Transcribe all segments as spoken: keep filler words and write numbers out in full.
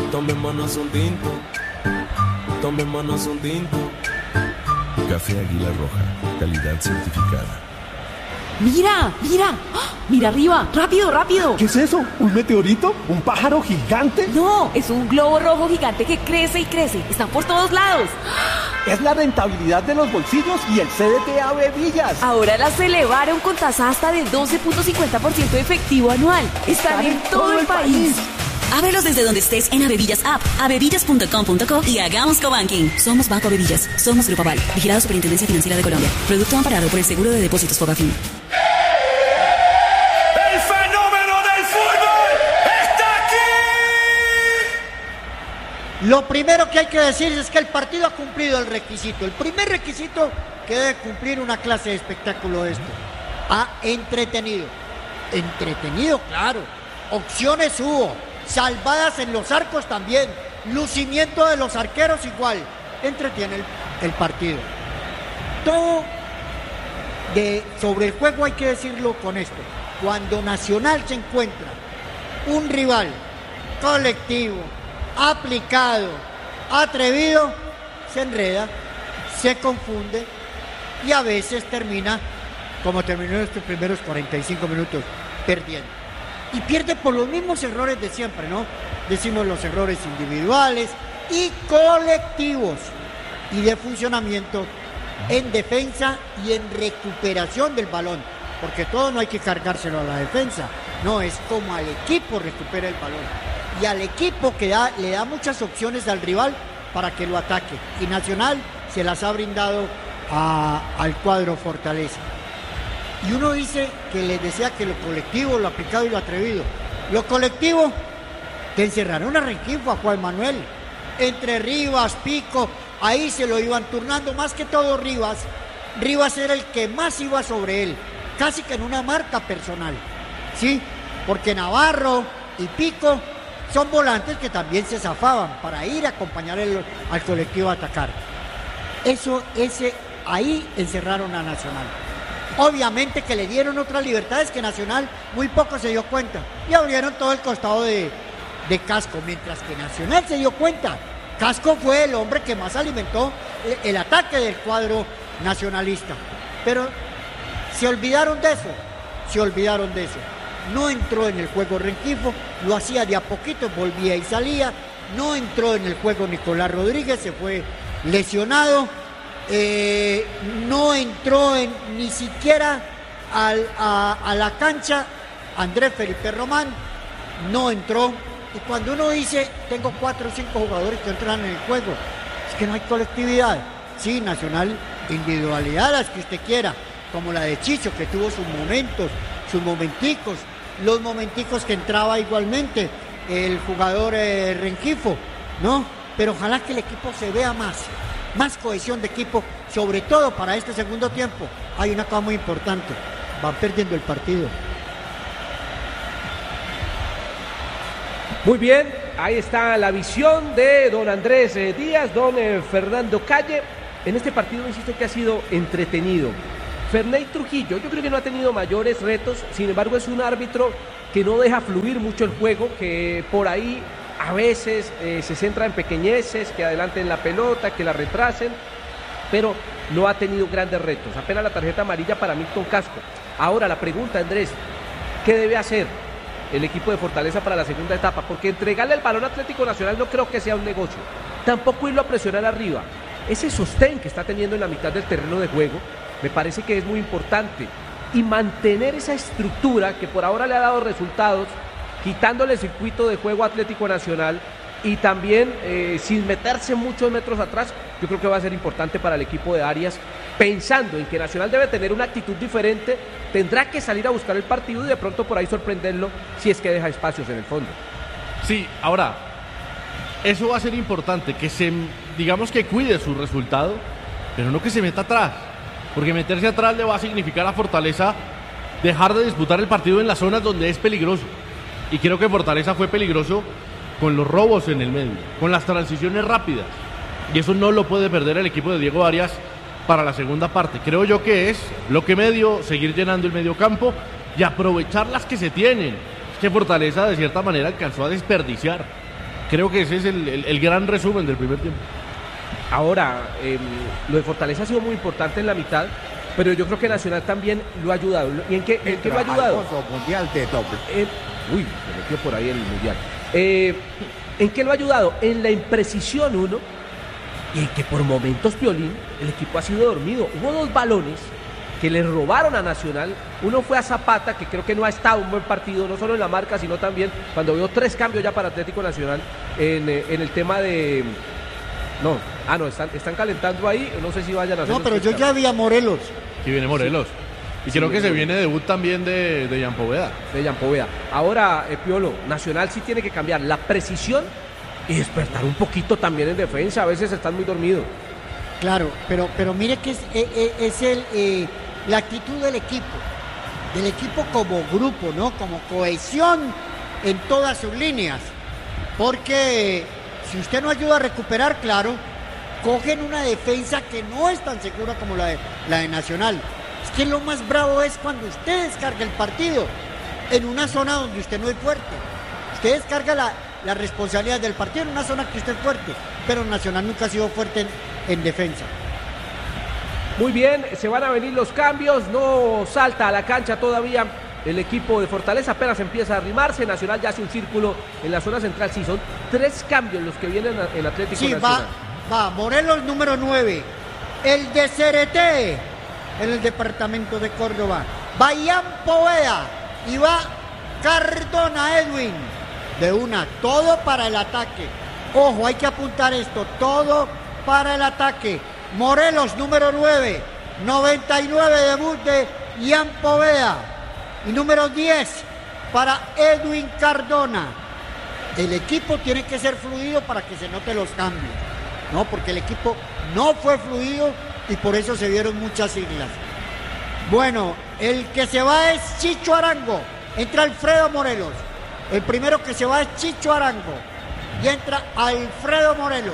Tomémonos un tinto, tomémonos un tinto. Café Águila Roja, calidad certificada. ¡Mira! ¡Mira! ¡Ah! ¡Mira arriba! ¡Rápido, rápido! ¿Qué es eso? ¿Un meteorito? ¿Un pájaro gigante? No, es un globo rojo gigante que crece y crece. Están por todos lados. Es la rentabilidad de los bolsillos y el C D T Ave Villas. Ahora las elevaron con tasa hasta de doce punto cincuenta por ciento efectivo anual. Están, Están en todo, todo el país. país. Ábrelos desde donde estés en Avevillas App, avevillas punto com punto co y hagamos cobanking. Somos Banco Avevillas, somos Grupo Aval, vigilado Superintendencia Financiera de Colombia. Producto amparado por el Seguro de Depósitos Fogafín. ¡El fenómeno del fútbol está aquí! Lo primero que hay que decir es que el partido ha cumplido el requisito. El primer requisito que debe cumplir una clase de espectáculo de esto. Ha entretenido. Entretenido, claro. Opciones hubo. Salvadas en los arcos también, lucimiento de los arqueros igual, entretiene el, el partido. Todo de, sobre el juego hay que decirlo con esto: cuando Nacional se encuentra un rival colectivo, aplicado, atrevido, se enreda, se confunde y a veces termina, como terminó en estos primeros cuarenta y cinco minutos, perdiendo. Y pierde por los mismos errores de siempre, ¿no? Decimos los errores individuales y colectivos y de funcionamiento en defensa y en recuperación del balón, porque todo no hay que cargárselo a la defensa, no, es como al equipo recupera el balón y al equipo que da, le da muchas opciones al rival para que lo ataque, y Nacional se las ha brindado a, al cuadro Fortaleza. Y uno dice que les decía que lo colectivo, lo aplicado y lo atrevido. Lo colectivo, que encerraron a Rengifo, a Juan Manuel, entre Rivas, Pico, ahí se lo iban turnando, más que todo Rivas. Rivas era el que más iba sobre él, casi que en una marca personal, ¿sí? Porque Navarro y Pico son volantes que también se zafaban para ir a acompañar el, al colectivo a atacar. Eso, ese, ahí encerraron a Nacional. Obviamente que le dieron otras libertades que Nacional muy poco se dio cuenta y abrieron todo el costado de, de Casco, mientras que Nacional se dio cuenta. Casco fue el hombre que más alimentó el, el ataque del cuadro nacionalista, pero se olvidaron de eso, se olvidaron de eso. No entró en el juego Rengifo, lo hacía de a poquito, volvía y salía. No entró en el juego Nicolás Rodríguez, se fue lesionado. Eh, no entró en, ni siquiera al, a, a la cancha Andrés Felipe Román, no entró. Y cuando uno dice tengo cuatro o cinco jugadores que entran en el juego, es que no hay colectividad. Sí, Nacional, individualidad, las que usted quiera, como la de Chicho, que tuvo sus momentos, sus momenticos, los momenticos que entraba igualmente el jugador eh, Rengifo, ¿no? Pero ojalá que el equipo se vea más. Más cohesión de equipo, sobre todo para este segundo tiempo. Hay una cosa muy importante: van perdiendo el partido. Muy bien, ahí está la visión de don Andrés eh, Díaz, don eh, Fernando Calle. En este partido, insisto, que ha sido entretenido. Ferney Trujillo, yo creo que no ha tenido mayores retos, sin embargo es un árbitro que no deja fluir mucho el juego, que por ahí a veces eh, se centra en pequeñeces, que adelanten la pelota, que la retrasen, pero no ha tenido grandes retos. Apenas la tarjeta amarilla para Milton Casco. Ahora la pregunta, Andrés, ¿qué debe hacer el equipo de Fortaleza para la segunda etapa? Porque entregarle el balón a Atlético Nacional no creo que sea un negocio. Tampoco irlo a presionar arriba. Ese sostén que está teniendo en la mitad del terreno de juego me parece que es muy importante. Y mantener esa estructura que por ahora le ha dado resultados, quitándole el circuito de juego a Atlético Nacional y también eh, sin meterse muchos metros atrás, yo creo que va a ser importante para el equipo de Arias, pensando en que Nacional debe tener una actitud diferente, tendrá que salir a buscar el partido y de pronto por ahí sorprenderlo si es que deja espacios en el fondo. Sí, ahora, eso va a ser importante, que se, digamos que cuide su resultado, pero no que se meta atrás, porque meterse atrás le va a significar a Fortaleza dejar de disputar el partido en las zonas donde es peligroso. Y creo que Fortaleza fue peligroso con los robos en el medio, con las transiciones rápidas. Y eso no lo puede perder el equipo de Diego Arias para la segunda parte. Creo yo que es bloque medio, seguir llenando el medio campo y aprovechar las que se tienen. Es que Fortaleza de cierta manera alcanzó a desperdiciar. Creo que ese es el, el, el gran resumen del primer tiempo. Ahora, eh, lo de Fortaleza ha sido muy importante en la mitad, pero yo creo que Nacional también lo ha ayudado. ¿Y en qué, en qué lo ha ayudado? Mundial de doble. Eh, uy, se metió por ahí el mundial. Eh, ¿En qué lo ha ayudado? En la imprecisión, uno, y en que por momentos, Piolín, el equipo ha sido dormido. Hubo dos balones que le robaron a Nacional. Uno fue a Zapata, que creo que no ha estado un buen partido, no solo en la marca, sino también cuando veo tres cambios ya para Atlético Nacional en, eh, en el tema de... No, ah, no, están, están calentando ahí, no sé si vayan a hacer... No, pero yo ya vi a Morelos. Aquí viene Morelos. Y Sí, creo que se Morelos. viene debut también de, de Jan Poveda. De Jan Poveda. Ahora, eh, Piolo, Nacional sí tiene que cambiar la precisión y despertar un poquito también en defensa. A veces están muy dormidos. Claro, pero, pero mire que es, eh, eh, es el, eh, la actitud del equipo, del equipo como grupo, ¿no? Como cohesión en todas sus líneas. Porque si usted no ayuda a recuperar, claro, cogen una defensa que no es tan segura como la de, la de Nacional. Es que lo más bravo es cuando usted descarga el partido en una zona donde usted no es fuerte. Usted descarga la, la responsabilidad del partido en una zona que usted es fuerte, pero Nacional nunca ha sido fuerte en, en defensa. Muy bien, se van a venir los cambios, no salta a la cancha todavía el equipo de Fortaleza, apenas empieza a arrimarse. Nacional ya hace un círculo en la zona central. Sí, son tres cambios los que vienen en Atlético Sí, Nacional. va, va, Morelos número nueve, el de Cereté en el departamento de Córdoba, va Jan Poveda y va Cardona Edwin. De una, todo para el ataque. Ojo, hay que apuntar esto, todo para el ataque. Morelos número nueve, noventa y nueve debut de Jan Poveda. Y número diez para Edwin Cardona. El equipo tiene que ser fluido para que se noten los cambios, ¿no? Porque el equipo no fue fluido y por eso se vieron muchas siglas. Bueno, el que se va es Chicho Arango. Entra Alfredo Morelos. El primero que se va es Chicho Arango. Y entra Alfredo Morelos.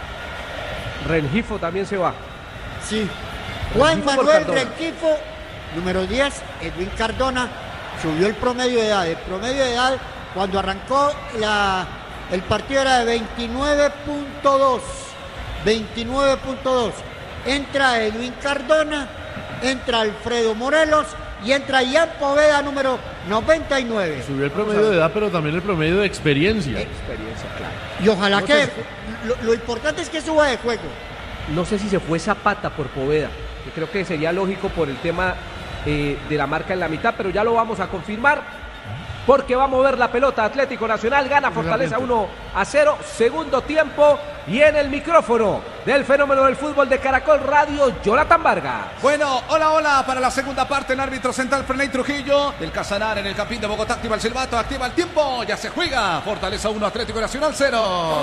Rengifo también se va. Sí. Juan Rengifo por Manuel Cardona. Rengifo, número diez, Edwin Cardona. Subió el promedio de edad. El promedio de edad cuando arrancó la, el partido era de veintinueve punto dos. veintinueve punto dos. Entra Edwin Cardona, entra Alfredo Morelos y entra Jan Poveda número noventa y nueve. Subió el promedio de edad, pero también el promedio de experiencia. Experiencia, claro. Y ojalá No que sé. lo, lo importante es que suba de juego. No sé si se fue Zapata por Poveda, que creo que sería lógico por el tema eh, de la marca en la mitad, pero ya lo vamos a confirmar. Porque va a mover la pelota Atlético Nacional, gana Fortaleza uno a cero, segundo tiempo, y en el micrófono del fenómeno del fútbol de Caracol Radio, Jonathan Vargas. Bueno, hola, hola, para la segunda parte el árbitro central Ferney Trujillo del Casanar en el Campín de Bogotá, activa el silbato, activa el tiempo, ya se juega, Fortaleza uno, Atlético Nacional cero.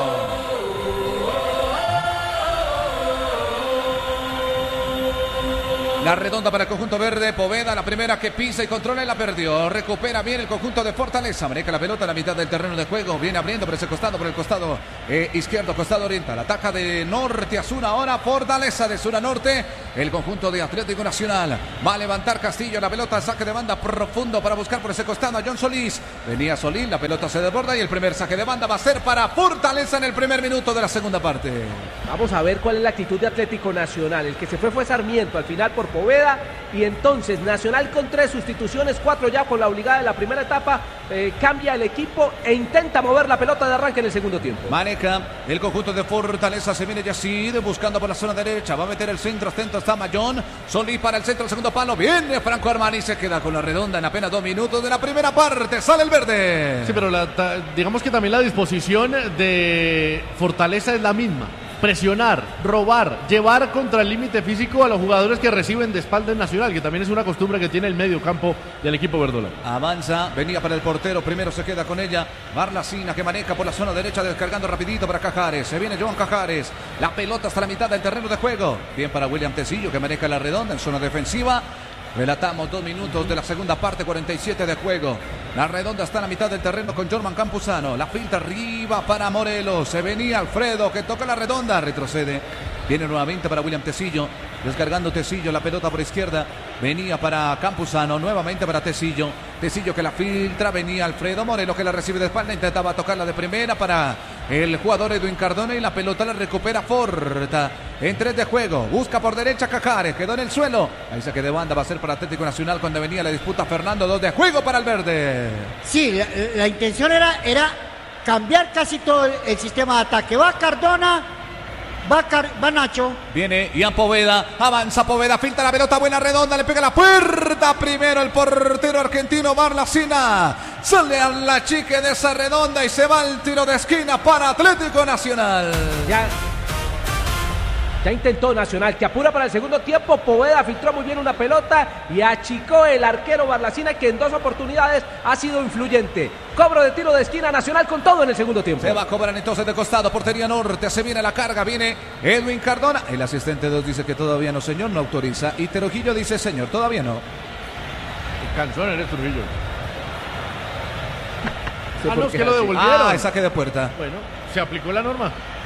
La redonda para el conjunto verde, Poveda, la primera que pisa y controla y la perdió. Recupera bien el conjunto de Fortaleza. Maneja la pelota en la mitad del terreno de juego. Viene abriendo por ese costado, por el costado eh, izquierdo, costado oriental. Ataca de norte a sur ahora Fortaleza, de sur a norte. El conjunto de Atlético Nacional. Va a levantar Castillo la pelota, saque de banda profundo para buscar por ese costado a John Solís. Venía Solís, la pelota se desborda y el primer saque de banda va a ser para Fortaleza en el primer minuto de la segunda parte. Vamos a ver cuál es la actitud de Atlético Nacional. El que se fue fue Sarmiento al final por Poveda, y entonces Nacional con tres sustituciones, cuatro ya por la obligada de la primera etapa, eh, cambia el equipo e intenta mover la pelota de arranque en el segundo tiempo. Maneja el conjunto de Fortaleza, se viene Yacid buscando por la zona derecha, va a meter el centro, atento está Mayón, Solís para el centro, el segundo palo, viene Franco Armani, se queda con la redonda en apenas dos minutos de la primera parte, sale el verde. Sí, pero la, ta- digamos que también la disposición de Fortaleza es la misma. Presionar, robar, llevar contra el límite físico a los jugadores que reciben de espalda en Nacional, que también es una costumbre que tiene el medio campo del equipo verdolaga. Avanza, venía para el portero, primero se queda con ella Barlacina, que maneja por la zona derecha, descargando rapidito para Cajares, se viene Joan Cajares, la pelota hasta la mitad del terreno de juego, bien para William Tecillo, que maneja la redonda en zona defensiva. Relatamos dos minutos de la segunda parte, cuarenta y siete de juego. La redonda está en la mitad del terreno con Jorman Campuzano. La pinta arriba para Morelos. Se venía Alfredo, que toca la redonda. Retrocede. Viene nuevamente para William Tecillo. Descargando Tecillo, la pelota por izquierda. Venía para Campuzano, nuevamente para Tecillo. Tecillo que la filtra, venía Alfredo Morelos, que la recibe de espalda. Intentaba tocarla de primera para el jugador Edwin Cardona y la pelota la recupera Forta. En tres de juego, busca por derecha Cajares, quedó en el suelo. Ahí saque de banda va a ser para Atlético Nacional cuando venía la disputa Fernando. Dos de juego para el verde. Sí, la, la intención era, era cambiar casi todo el, el sistema de ataque. Va Cardona, va, Car, va Nacho. Viene Ian Poveda, avanza Poveda, filtra la pelota buena redonda, le pega la puerta. Primero el portero argentino Barlacina. Sale a la chique de esa redonda y se va el tiro de esquina para Atlético Nacional. Ya. Ya intentó Nacional, que apura para el segundo tiempo. Poveda filtró muy bien una pelota y achicó el arquero Barlacina, que en dos oportunidades ha sido influyente. Cobro de tiro de esquina, Nacional con todo en el segundo tiempo. Se va a cobrar entonces de costado, portería norte, se viene la carga, viene Edwin Cardona. El asistente dos dice que todavía no, señor, no autoriza. Y Trujillo dice, señor, todavía no. Canzón eres Trujillo. Sí, ah, no, es que lo devolvieron. Ah, saque de puerta. Bueno, se aplicó la norma.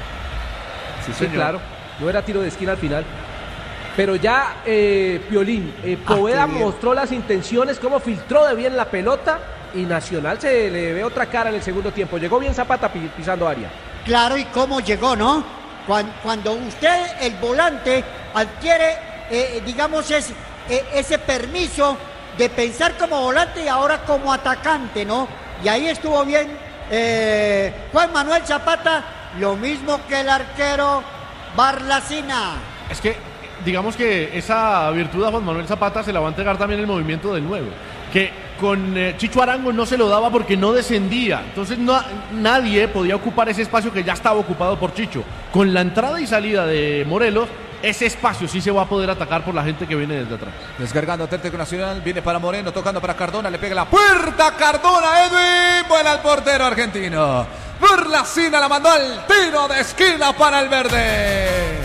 Sí, sí, claro. No era tiro de esquina al final. Pero ya, eh, Piolín, eh, Poveda ah, mostró las intenciones, cómo filtró de bien la pelota, y Nacional se le ve otra cara en el segundo tiempo. Llegó bien Zapata pisando área. Claro, y cómo llegó, ¿no? Cuando, cuando usted, el volante, adquiere, eh, digamos, es, eh, ese permiso de pensar como volante y ahora como atacante, ¿no? Y ahí estuvo bien eh, Juan Manuel Zapata, lo mismo que el arquero Barlacina. Es que, digamos que esa virtud a Juan Manuel Zapata se la va a entregar también el movimiento del nuevo, que con eh, Chicho Arango no se lo daba porque no descendía, entonces no, nadie podía ocupar ese espacio que ya estaba ocupado por Chicho. Con la entrada y salida de Morelos, ese espacio sí se va a poder atacar por la gente que viene desde atrás. Descargando Atlético Nacional, viene para Moreno, tocando para Cardona, le pega la puerta, Cardona, Edwin, vuela al portero argentino. Barlacina la mandó al tiro de esquina para el verde.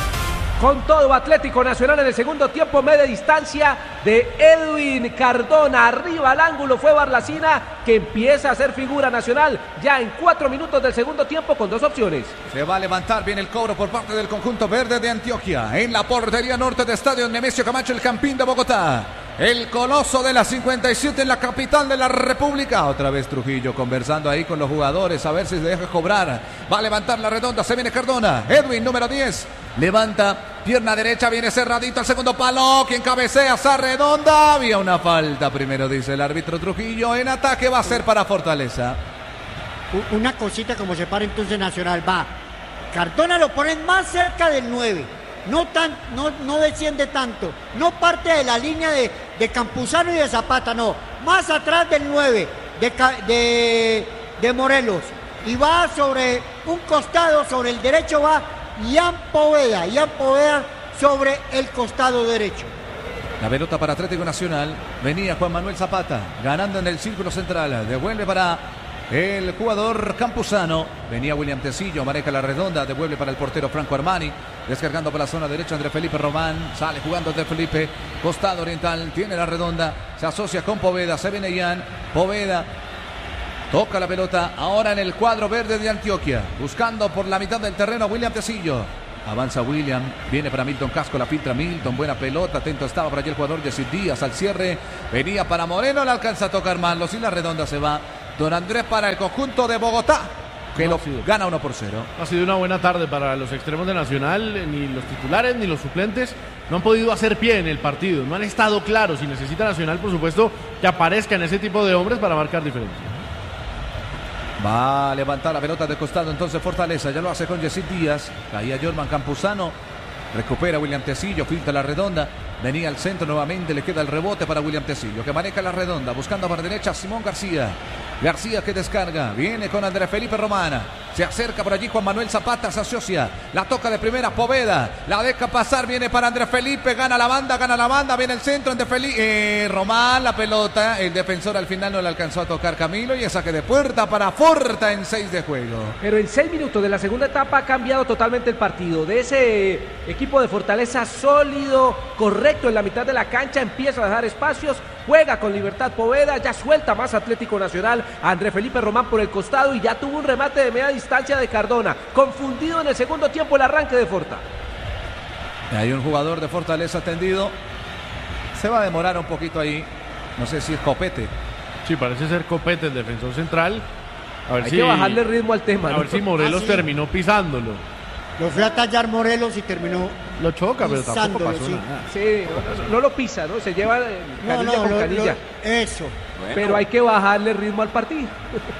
Con todo Atlético Nacional en el segundo tiempo, media distancia de Edwin Cardona. Arriba al ángulo fue Barlacina, que empieza a hacer figura Nacional ya en cuatro minutos del segundo tiempo con dos opciones. Se va a levantar bien el cobro por parte del conjunto verde de Antioquia. En la portería norte de Estadio Nemesio Camacho, el Campín de Bogotá. El coloso de la cincuenta y siete en la capital de la República. Otra vez Trujillo conversando ahí con los jugadores a ver si se deja cobrar. Va a levantar la redonda, se viene Cardona. Edwin, número diez, levanta, pierna derecha, viene cerradito al segundo palo. Quien cabecea esa redonda. Había una falta primero, dice el árbitro Trujillo. En ataque va a ser para Fortaleza. Una cosita como se para entonces Nacional. Va, Cardona lo ponen más cerca del nueve. No, tan, no, no desciende tanto, no parte de la línea de, de Campuzano y de Zapata, no, más atrás del nueve de, de, de Morelos, y va sobre un costado, sobre el derecho va Ian Poveda, Ian Poveda sobre el costado derecho. La pelota para Atlético Nacional, venía Juan Manuel Zapata, ganando en el círculo central, devuelve para el jugador Campuzano, venía William Tecillo, maneja la redonda, devuelve para el portero Franco Armani, descargando por la zona derecha André Felipe Román, sale jugando André Felipe, costado oriental, tiene la redonda, se asocia con Poveda, se viene Ian, Poveda, toca la pelota, ahora en el cuadro verde de Antioquia, buscando por la mitad del terreno William Tecillo. Avanza William, viene para Milton Casco, la filtra Milton, buena pelota, atento estaba para allí el jugador Jessy Díaz al cierre, venía para Moreno, le alcanza a tocar Marlos y la redonda se va. Don Andrés para el conjunto de Bogotá, que no lo sido. Gana uno por cero. Ha sido una buena tarde para los extremos de Nacional, ni los titulares ni los suplentes no han podido hacer pie en el partido, no han estado claros, y necesita Nacional, por supuesto, que aparezcan ese tipo de hombres para marcar diferencia. Va a levantar la pelota de costado entonces Fortaleza, ya lo hace con Jessy Díaz, caía Jorman Campuzano, recupera William Tecillo, filtra la redonda, venía al centro nuevamente, le queda el rebote para William Tecillo, que maneja la redonda, buscando para derecha Simón García, García que descarga, viene con André Felipe Romana, se acerca por allí Juan Manuel Zapata, se asocia, la toca de primera Poveda, la deja pasar, viene para André Felipe, gana la banda, gana la banda, viene el centro, André Felipe, eh, Román, la pelota, el defensor al final no le alcanzó a tocar Camilo, y el saque de puerta para Forta en seis de juego. Pero en seis minutos de la segunda etapa ha cambiado totalmente el partido, de ese equipo de Fortaleza sólido, correcto en la mitad de la cancha, empieza a dejar espacios, juega con libertad Poveda, ya suelta más Atlético Nacional, André Felipe Román por el costado, y ya tuvo un remate de media distancia de Cardona, confundido en el segundo tiempo el arranque de Forta. Hay un jugador de Fortaleza tendido, se va a demorar un poquito ahí, no sé si es Copete. Sí, parece ser Copete el defensor central, A ver Hay si, que bajarle ritmo al tema. A ¿no? ver si Morelos Ah, sí. terminó pisándolo. Lo fue a tallar Morelos y terminó. Lo choca, pero tampoco pisándolo, pasó sí. nada. Sí, no, no lo pisa, ¿no? Se lleva eh, No, canilla no, con lo- canilla. lo- eso. Pero hay que bajarle ritmo al partido.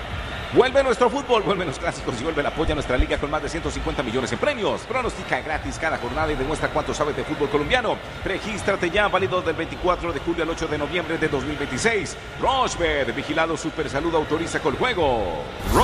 Vuelve nuestro fútbol, vuelven los clásicos y vuelve el apoyo a nuestra liga con más de ciento cincuenta millones en premios. Pronostica gratis cada jornada y demuestra cuánto sabes de fútbol colombiano. Regístrate ya, válido del veinticuatro de julio al ocho de noviembre de dos mil veintiséis. Rochbet, vigilado Supersalud, autoriza con juego.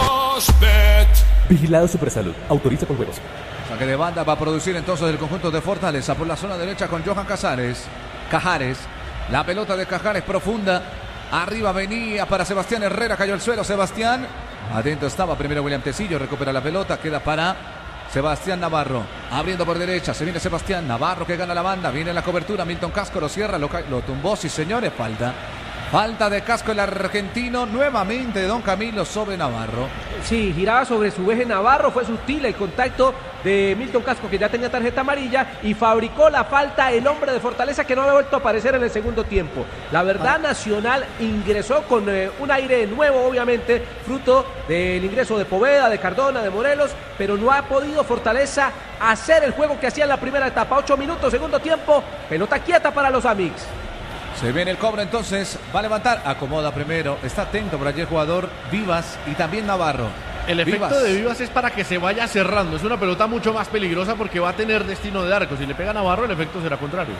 Rochbet. Vigilado Supersalud. Autoriza con juegos. Saque de banda va a producir entonces el conjunto de Fortaleza por la zona derecha con Johan Casares. Cajares. La pelota de Cajares profunda. Arriba venía para Sebastián Herrera. Cayó al suelo Sebastián. Atento estaba primero William Tecillo. Recupera la pelota. Queda para Sebastián Navarro. Abriendo por derecha. Se viene Sebastián Navarro que gana la banda. Viene la cobertura. Milton Casco lo cierra. Lo, lo tumbó. Sí, señores. Falta. Falta de Casco el argentino. Nuevamente Don Camilo sobre Navarro. Sí, giraba sobre su eje Navarro, fue sutil el contacto de Milton Casco, que ya tenía tarjeta amarilla, y fabricó la falta el hombre de Fortaleza, que no había vuelto a aparecer en el segundo tiempo. La verdad, Nacional ingresó con eh, un aire nuevo, obviamente, fruto del ingreso de Poveda, de Cardona, de Morelos, pero no ha podido Fortaleza hacer el juego que hacía en la primera etapa. Ocho minutos, segundo tiempo, pelota quieta para los Amics. Se viene el cobro entonces, va a levantar, acomoda primero, está atento por allí el jugador Vivas y también Navarro. El efecto Vivas. de Vivas es para que se vaya cerrando, es una pelota mucho más peligrosa porque va a tener destino de arco, si le pega a Navarro el efecto será contrario.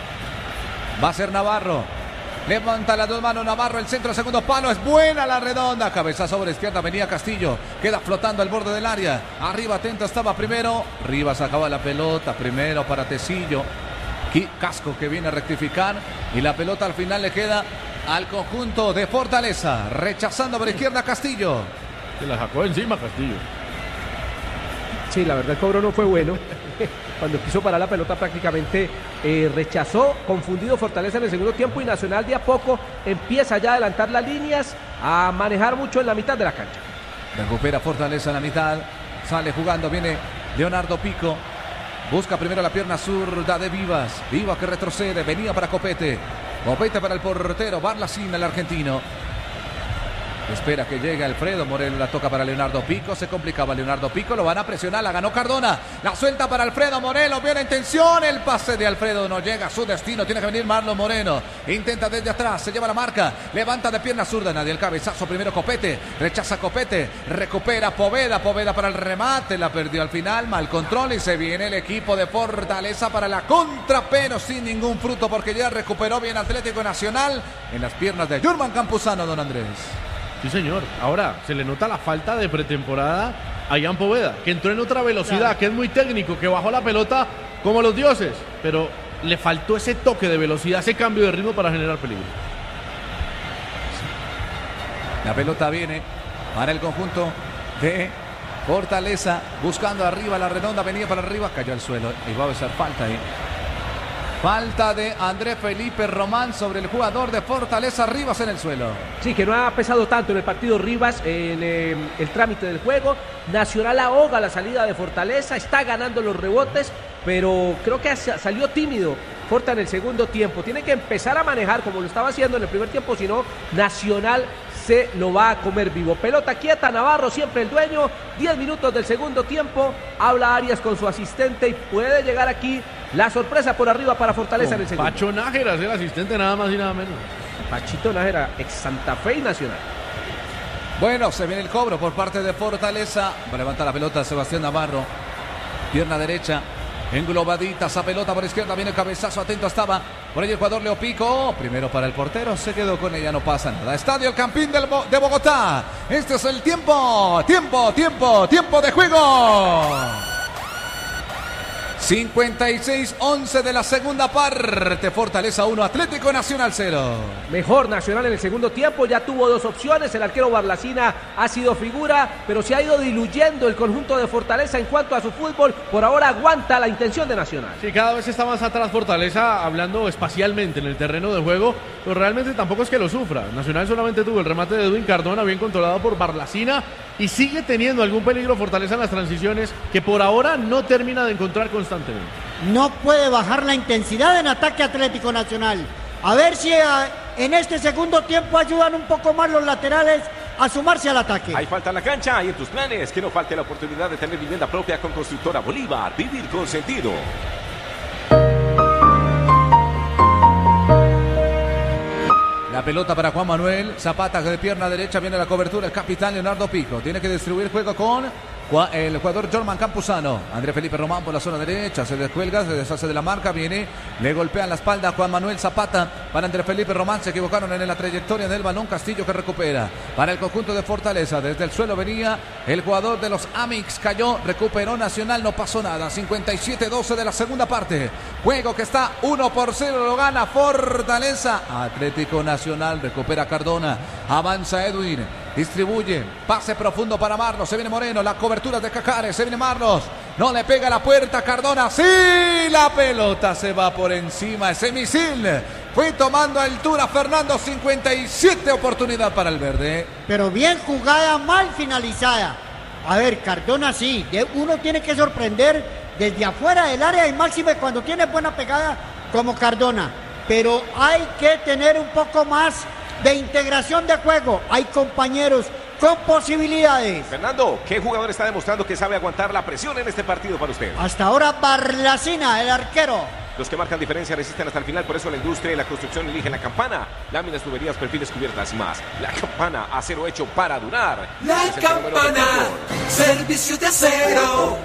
Va a ser Navarro, levanta las dos manos Navarro, el centro, segundo palo, es buena la redonda, cabezazo sobre izquierda, venía Castillo, queda flotando al borde del área, arriba atento estaba primero, Rivas acaba la pelota, primero para Tecillo. Casco que viene a rectificar y la pelota al final le queda al conjunto de Fortaleza, rechazando por izquierda Castillo. Se la sacó encima Castillo. Sí, la verdad el cobro no fue bueno. Cuando quiso parar la pelota prácticamente eh, rechazó, confundido Fortaleza en el segundo tiempo, y Nacional de a poco empieza ya a adelantar las líneas, a manejar mucho en la mitad de la cancha. Recupera Fortaleza en la mitad, sale jugando, viene Leonardo Pico. Busca primero la pierna zurda de Vivas. Vivas que retrocede. Venía para Copete. Copete para el portero. Barlacín, el argentino. Espera que llegue Alfredo Moreno. La toca para Leonardo Pico. Se complicaba Leonardo Pico. Lo van a presionar. La ganó Cardona. La suelta para Alfredo Moreno. Viene intención. El pase de Alfredo no llega a su destino. Tiene que venir Marlon Moreno. Intenta desde atrás. Se lleva la marca. Levanta de pierna zurda. Nadie el cabezazo. Primero Copete. Rechaza Copete. Recupera Poveda. Poveda para el remate. La perdió al final. Mal control. Y se viene el equipo de Fortaleza para la contra. Pero sin ningún fruto porque ya recuperó bien Atlético Nacional en las piernas de Jurman Campuzano, don Andrés. Sí, señor. Ahora, se le nota la falta de pretemporada a Ian Poveda, que entró en otra velocidad, claro, que es muy técnico, que bajó la pelota como los dioses, pero le faltó ese toque de velocidad, ese cambio de ritmo para generar peligro. La pelota viene para el conjunto de Fortaleza, buscando arriba la redonda, venía para arriba, cayó al suelo y va a ser falta ahí. Falta de Andrés Felipe Román sobre el jugador de Fortaleza, Rivas en el suelo. Sí, que no ha pesado tanto en el partido Rivas en eh, el trámite del juego. Nacional ahoga la salida de Fortaleza, está ganando los rebotes, pero creo que salió tímido Forta en el segundo tiempo. Tiene que empezar a manejar como lo estaba haciendo en el primer tiempo, si no, Nacional se lo va a comer vivo. Pelota quieta, Navarro siempre el dueño. diez minutos del segundo tiempo. Habla Arias con su asistente y puede llegar aquí la sorpresa por arriba para Fortaleza Con en el segundo. Pacho Nájera es el asistente, nada más y nada menos. Pachito Nájera, ex Santa Fe y Nacional. Bueno, se viene el cobro por parte de Fortaleza. Va a levantar la pelota Sebastián Navarro. Pierna derecha. Englobadita esa pelota por izquierda, viene el cabezazo, atento estaba por ahí el jugador Leo Pico, primero para el portero, se quedó con ella, no pasa nada. Estadio El Campín del Bo- de Bogotá, este es el tiempo, tiempo, tiempo, tiempo de juego. cincuenta y seis once de la segunda parte, Fortaleza uno, Atlético Nacional cero. Mejor Nacional en el segundo tiempo, ya tuvo dos opciones, el arquero Barlacina ha sido figura, pero se ha ido diluyendo el conjunto de Fortaleza en cuanto a su fútbol, por ahora aguanta la intención de Nacional. Sí, cada vez está más atrás Fortaleza, hablando espacialmente en el terreno de juego, pero realmente tampoco es que lo sufra. Nacional solamente tuvo el remate de Edwin Cardona, bien controlado por Barlacina, y sigue teniendo algún peligro Fortaleza en las transiciones, que por ahora no termina de encontrar constantemente. No puede bajar la intensidad en ataque Atlético Nacional. A ver si a, en este segundo tiempo ayudan un poco más los laterales a sumarse al ataque. Hay falta en la cancha y en tus planes. Que no falte la oportunidad de tener vivienda propia con Constructora Bolívar. Vivir con sentido. La pelota para Juan Manuel Zapata, de pierna derecha viene la cobertura, el capitán Leonardo Pico. Tiene que distribuir juego con el jugador Jorman Campuzano. André Felipe Román por la zona derecha, se descuelga, se deshace de la marca, viene, le golpea en la espalda a Juan Manuel Zapata. Para André Felipe Román, se equivocaron en la trayectoria del balón. Castillo que recupera para el conjunto de Fortaleza. Desde el suelo venía el jugador de los Amix, cayó, recuperó Nacional, no pasó nada. cincuenta y siete doce de la segunda parte. Juego que está uno por cero, lo gana Fortaleza. Atlético Nacional, recupera Cardona, avanza Edwin, distribuye, pase profundo para Marlos, se viene Moreno, la cobertura de Cajares, se viene Marlos, no le pega la puerta Cardona, sí, la pelota se va por encima, ese misil fue tomando altura Fernando, cincuenta y siete oportunidad para el verde. Pero bien jugada, mal finalizada. A ver, Cardona sí, de uno tiene que sorprender desde afuera del área y máxime cuando tiene buena pegada como Cardona. Pero hay que tener un poco más de integración de juego. Hay compañeros con posibilidades. Fernando, ¿qué jugador está demostrando que sabe aguantar la presión en este partido para usted? Hasta ahora Barlacina, el arquero. Los que marcan diferencia resisten hasta el final, por eso la industria y la construcción eligen la Campana. Láminas, tuberías, perfiles, cubiertas y más. La Campana, acero hecho para durar. La Campana, servicio de acero.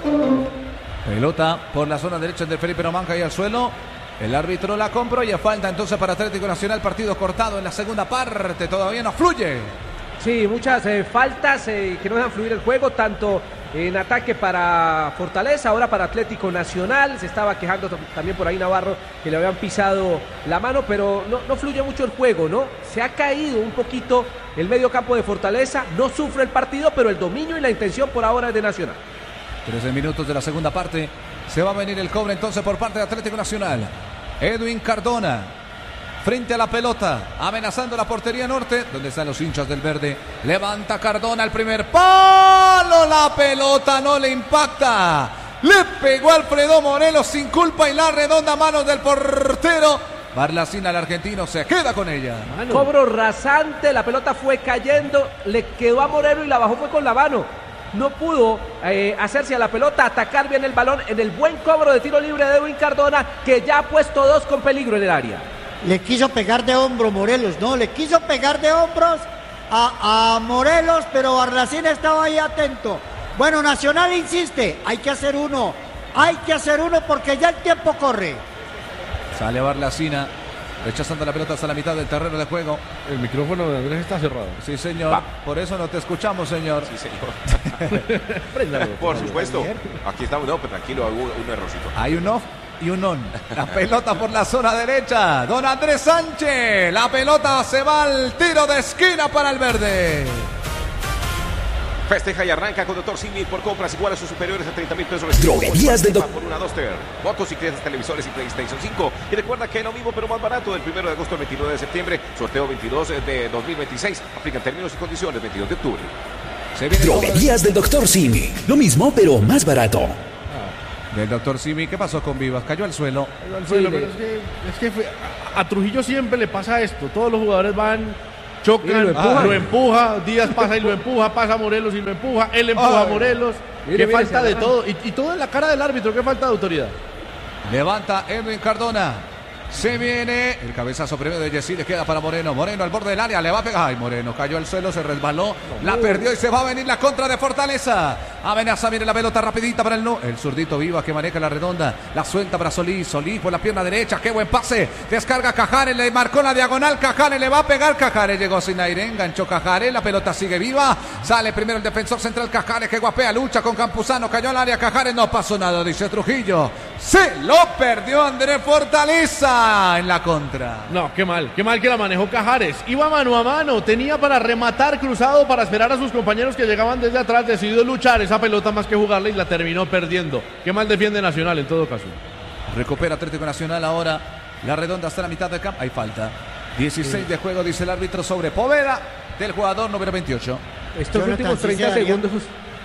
Pelota por la zona derecha de Felipe Román, cae al suelo. El árbitro la compró y falta entonces para Atlético Nacional. Partido cortado en la segunda parte, todavía no fluye. Sí, muchas eh, faltas eh, que no dejan fluir el juego, tanto en ataque para Fortaleza, ahora para Atlético Nacional. Se estaba quejando también por ahí Navarro que le habían pisado la mano, pero no, no fluye mucho el juego, ¿no? Se ha caído un poquito el medio campo de Fortaleza, no sufre el partido, pero el dominio y la intención por ahora es de Nacional. trece minutos de la segunda parte. Se va a venir el cobre entonces por parte de Atlético Nacional. Edwin Cardona frente a la pelota, amenazando la portería norte, donde están los hinchas del verde. Levanta Cardona el primer palo, la pelota no le impacta. Le pegó Alfredo Morelos sin culpa y la redonda mano del portero. Barlacina, el argentino, se queda con ella. Mano. Cobro rasante, la pelota fue cayendo, le quedó a Moreno y la bajó fue con la mano. No pudo eh, hacerse a la pelota, atacar bien el balón en el buen cobro de tiro libre de Edwin Cardona, que ya ha puesto dos con peligro en el área. Le quiso pegar de hombro Morelos, no, le quiso pegar de hombros a, a Morelos, pero Barlacina estaba ahí atento. Bueno, Nacional insiste, hay que hacer uno, hay que hacer uno porque ya el tiempo corre. Sale Barlacina, rechazando la pelota hasta la mitad del terreno de juego. El micrófono de Andrés está cerrado. Sí, señor. Va. Por eso no te escuchamos, señor. Sí, señor. Por supuesto. Aquí estamos, no, pero tranquilo, hubo un errorcito. Hay un off y un on. La pelota por la zona derecha. Don Andrés Sánchez. La pelota se va al tiro de esquina para el verde. Festeja y arranca con Doctor Simi por compras iguales o superiores a treinta mil pesos. Droguerías del Doctor. Por una Duster, motocicletas, televisores y PlayStation cinco. Y recuerda que lo mismo pero más barato del primero de agosto al veintinueve de septiembre. Sorteo veintidós de dos mil veintiséis. Aplican términos y condiciones veintidós de octubre. Se Droguerías del Doctor Simi. Lo mismo pero más barato. Del Doctor Simi, ¿qué pasó con Vivas? Cayó al suelo. Cayó al suelo, sí, pero es que, es que fue, a, a Trujillo siempre le pasa esto. Todos los jugadores van... chocan, lo empuja. lo empuja, Díaz pasa y lo empuja, pasa Morelos y lo empuja, él empuja a Morelos. Qué falta de todo, y, y todo en la cara del árbitro, qué falta de autoridad. Levanta Edwin Cardona, se viene, el cabezazo primero de Yesí, le queda para Moreno, Moreno al borde del área, le va a pegar, ay Moreno, cayó al suelo, se resbaló, la perdió y se va a venir la contra de Fortaleza. Amenaza, viene la pelota rapidita para el no, el zurdito Vivas que maneja la redonda, la suelta para Solís, Solís por la pierna derecha, qué buen pase, descarga Cajares, le marcó la diagonal, Cajares le va a pegar, Cajares llegó sin aire, enganchó Cajares, la pelota sigue viva, sale primero el defensor central Cajares que guapea, lucha con Campuzano, cayó al área, Cajares, no pasó nada, dice Trujillo, se lo perdió Andrés Fortaleza en la contra. No, qué mal, qué mal que la manejó Cajares, iba mano a mano, tenía para rematar cruzado para esperar a sus compañeros que llegaban desde atrás, decidió luchar esa pelota más que jugarla y la terminó perdiendo. Qué mal defiende Nacional en todo caso. Recupera Atlético Nacional ahora. La redonda hasta la mitad del campo. Hay falta. dieciséis de juego, dice el árbitro sobre Poveda del jugador número veintiocho. Estos últimos treinta segundos.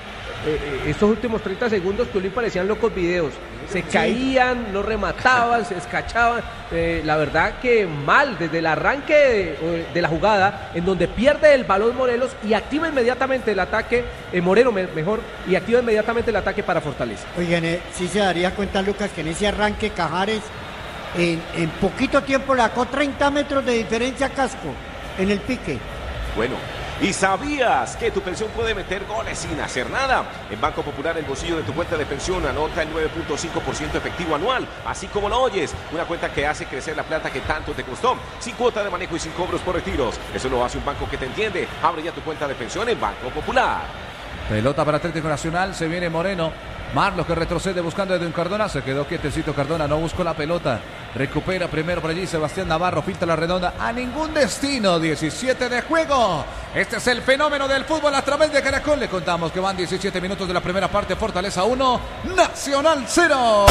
eh, estos últimos treinta segundos, Tulín, parecían locos videos. Se caían, no remataban, se escachaban. Eh, la verdad que mal desde el arranque de, de la jugada, en donde pierde el balón Morelos y activa inmediatamente el ataque, eh, Moreno me, mejor, y activa inmediatamente el ataque para Fortaleza. Oigan, eh, sí se daría cuenta, Lucas, que en ese arranque Cajares en, en poquito tiempo le sacó treinta metros de diferencia a Casco en el pique. Bueno, ¿y sabías que tu pensión puede meter goles sin hacer nada? En Banco Popular, el bolsillo de tu cuenta de pensión anota el nueve punto cinco por ciento efectivo anual, así como lo oyes. Una cuenta que hace crecer la plata que tanto te costó, sin cuota de manejo y sin cobros por retiros. Eso lo hace un banco que te entiende. Abre ya tu cuenta de pensión en Banco Popular. Pelota para Atlético Nacional, se viene Moreno. Marlos que retrocede buscando a Edwin Cardona, se quedó quietecito Cardona, no buscó la pelota. Recupera primero por allí Sebastián Navarro, pinta la redonda a ningún destino. diecisiete de juego. Este es el fenómeno del fútbol a través de Caracol. Le contamos que van diecisiete minutos de la primera parte. Fortaleza uno, Nacional cero.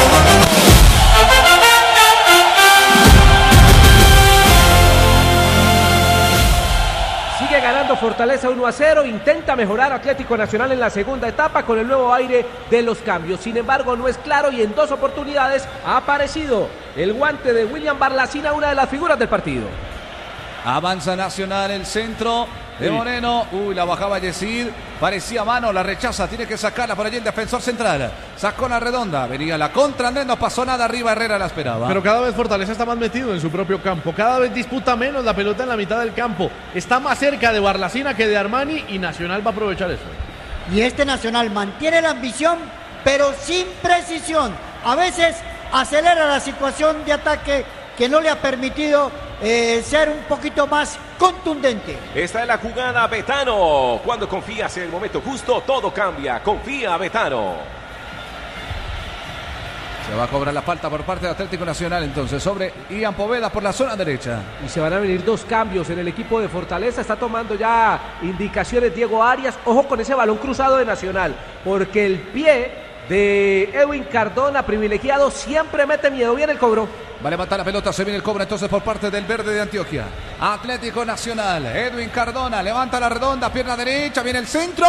Sigue ganando Fortaleza uno a cero, intenta mejorar Atlético Nacional en la segunda etapa con el nuevo aire de los cambios. Sin embargo, no es claro y en dos oportunidades ha aparecido el guante de William Barlacina, una de las figuras del partido. Avanza Nacional, el centro de Moreno. Uy, la bajaba Yesid. Parecía mano, la rechaza. Tiene que sacarla por allí el defensor central. Sacó la redonda. Venía la contra. Andrés, no pasó nada. Arriba Herrera la esperaba. Pero cada vez Fortaleza está más metido en su propio campo. Cada vez disputa menos la pelota en la mitad del campo. Está más cerca de Barlacina que de Armani y Nacional va a aprovechar eso. Y este Nacional mantiene la ambición, pero sin precisión. A veces acelera la situación de ataque que no le ha permitido eh, ser un poquito más contundente. Esta es la jugada, Betano. Cuando confías en el momento justo, todo cambia. Confía, Betano. Se va a cobrar la falta por parte de Atlético Nacional entonces sobre Ian Poveda por la zona derecha. Y se van a venir dos cambios en el equipo de Fortaleza. Está tomando ya indicaciones Diego Arias. Ojo con ese balón cruzado de Nacional, porque el pie de Edwin Cardona, privilegiado, siempre mete miedo. Viene el cobro. Va a levantar la pelota, se viene el cobro entonces por parte del verde de Antioquia. Atlético Nacional, Edwin Cardona, levanta la redonda, pierna derecha, viene el centro.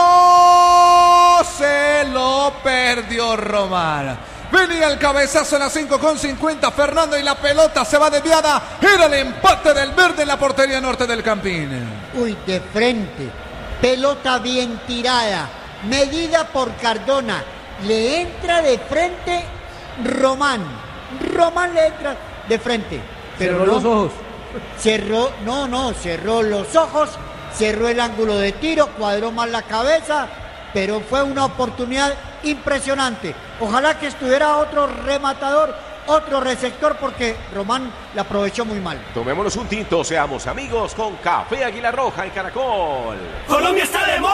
Se lo perdió Román. Venía el cabezazo en la cinco con cincuenta, Fernando, y la pelota se va desviada. Era el empate del verde en la portería norte del Campín. Uy, de frente. Pelota bien tirada, medida por Cardona. Le entra de frente Román. Román le entra de frente. Pero cerró no, los ojos. Cerró, no, no, cerró los ojos, cerró el ángulo de tiro, cuadró mal la cabeza, pero fue una oportunidad impresionante. Ojalá que estuviera otro rematador, otro receptor, porque Román la aprovechó muy mal. Tomémonos un tinto, seamos amigos con Café Águila Roja en Caracol. Colombia está de moda.